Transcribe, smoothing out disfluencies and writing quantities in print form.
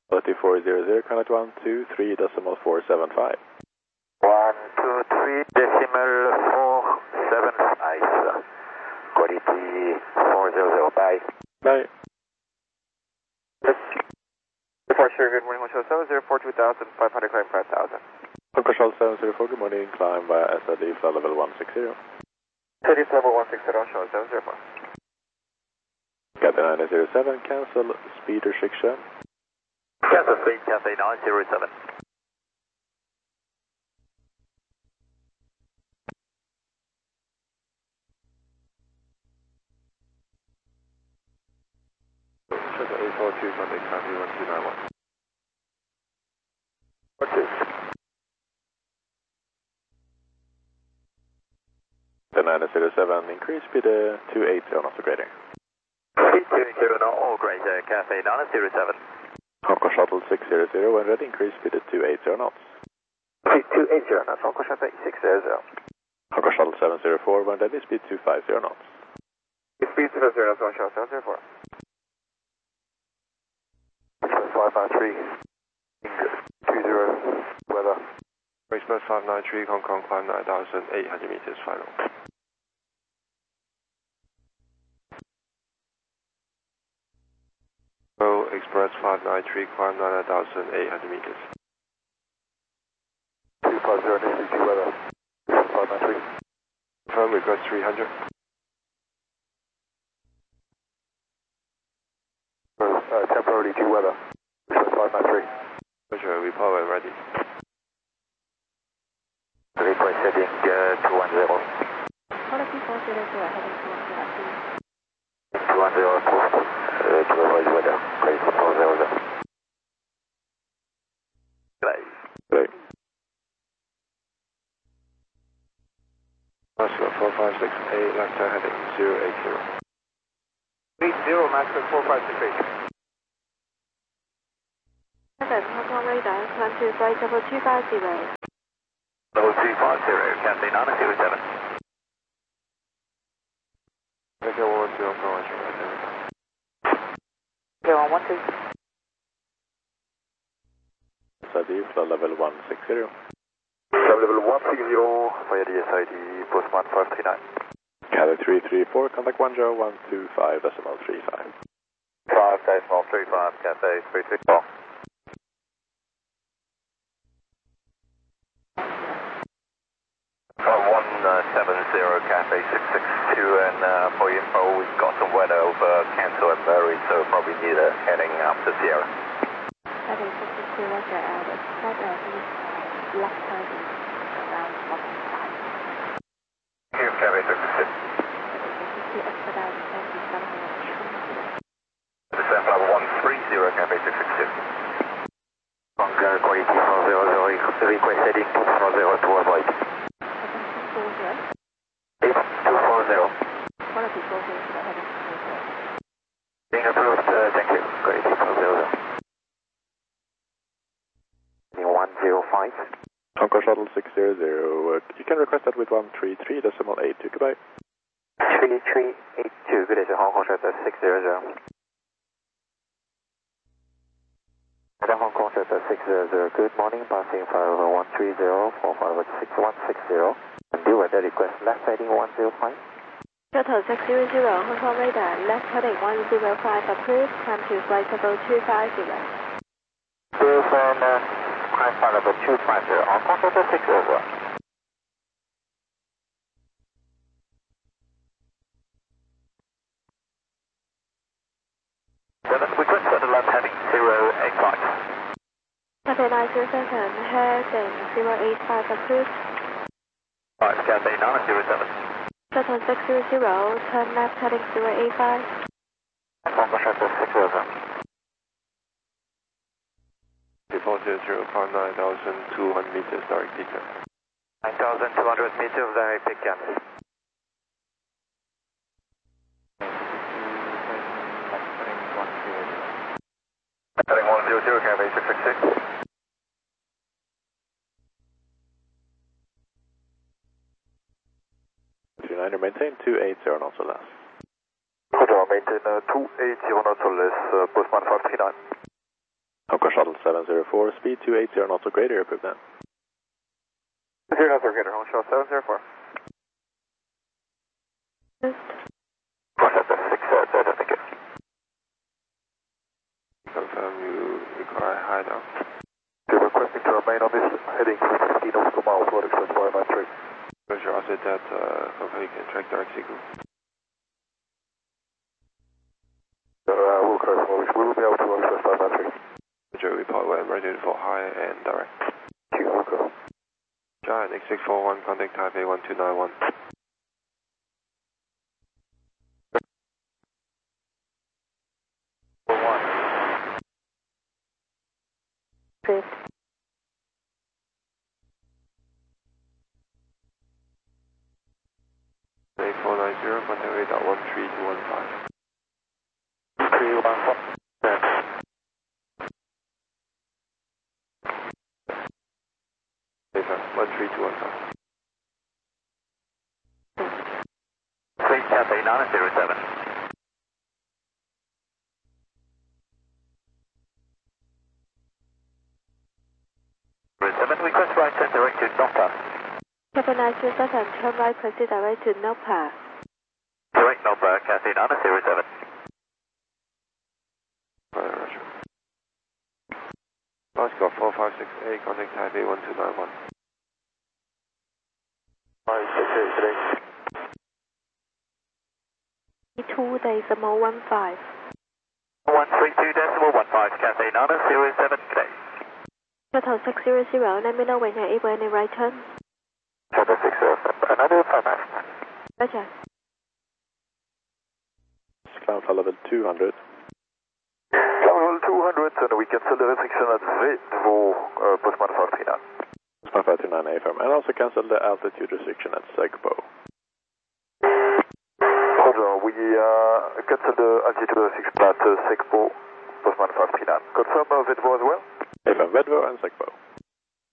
3400, contact 123.475. 123.475. Quality 400, bye. Bye. Departure, good morning, Hotel 704, 2500, climb 5000. Control 704, good morning, climb via SID, flight level 160. City level 160, show 704. Cathay 907, cancel speed restriction. Cancel speed, Cathay 907. Shuttle 842, contact Copy 1291. Okay. The 907, increase speed 280 knots or greater. Speed 280, all greater, Cathay 907. Hong Kong Shuttle 600, when ready, increase speed 280 knots. Speed 280 knots, Hong Kong Shuttle 600. Hong Kong Shuttle 704, when ready, speed 250 knots. Speed 250 knots, Hong Kong Shuttle 704. 593, 20, weather. Express 593, Hong Kong, climb 9,800 meters, final. Express 593, climb 9,800 meters. 250, NCG weather. 593. Confirm request 300. Temporarily due weather. 593. Roger, report when ready. Request setting 210. Quality 400, heading to 102. 210 approved. To avoid weather. Quality 400. Great. Mascot 4568, left turn heading 080. 30, Mascot 4568. Hong Kong radar, climb to flight level 250. Level 250, Cathay 907. Okay, 112, Hong Kong, right. Okay, 112. SID, flight level 160. Flight level 160 via the SID, postman 539. Cathay 334, contact 1025.35. 5.35, Cathay 334. 170, Cathay 662, and for your info, we've got some weather over Cancel and Murray, so probably need a heading up to Sierra. Heading 62, roger, the flight left turning around 1.5. Here, Cathay 662. To expedite, thank you, 700. Descent level 130, Cathay 662. Bunker quality 400, request heading 240 to avoid. 240. 8240. Quality 400, heading 240. Being approved, thank you. Quality 400. 105. Hong Kong Shuttle 600, you can request that with 133.82, goodbye. 3382, good day, Hong Kong Shuttle 600. Hong Kong Shuttle 600, good morning, passing 5130 for 6160. Do weather request left heading 105. Shuttle 600, Hong Kong radar, left heading 105 approved, time to flight level 250. Confirm, climb flight level 250, Hong Kong Shuttle 600. Request for the left heading 085. Cathay 907, heading 085 approved. 5, Cathay 907. Shuttle 600, turn left heading 085. Hong Kong Shuttle 600. Departure 9,200 meters, direct pickup. 9,200 meters, direct pickup. Heading 100, Cathay 666. Maintain 280 knots or less. Hotel, maintain 280 knots or less, postman 539. Hong Kong Shuttle 704, speed 280 knots or greater, approved then. 0 knots or greater, home shuttle 704. Concept 6, thank you. Confirm you require high down. You're requesting to remain on this heading for 15 nautical miles, Flight Express 593. Roger, I'll set that, hopefully you can track direct signal. We'll correct Flight we will be able to Flight Express 593. Roger, report when ready for high and direct. Thank you, we'll go. Giant X641, contact Taipei 1291. Approved. A490, contact radar 13215. 315. Later, 13215. Please Taipei 907. Request right turn direct to Noppa. Cathay 907, turn right, proceed direct to Noppa. Direct Noppa, Cathay 907. Roger. Oscar 456A, contact Taipei 1291. 568 today. 2.15. 132.15, Cathay 907 today. Shuttle 600, let me know when you're able any right turn. Shuttle 605, another 59. Roger. Cloud level 200. Level 200, and we cancel the restriction at Vedvo, Postman 539. Postman 539 affirm, and also cancel the altitude restriction at Segpo. Roger, we cancel the altitude restriction at Segpo, Postman 539. Confirm Vedvo as well? Affirm, Vedvo and Segpo.